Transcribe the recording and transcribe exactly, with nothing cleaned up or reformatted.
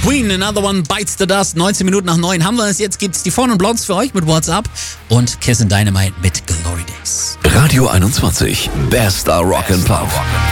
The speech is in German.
Queen, Another One Bites the Dust. neunzehn Minuten nach neun haben wir es. Jetzt gibt's die Phone und Blondes für euch mit What's Up und Kiss and Dynamite mit Glory Days. Radio einundzwanzig, bester Rock'n'Pop.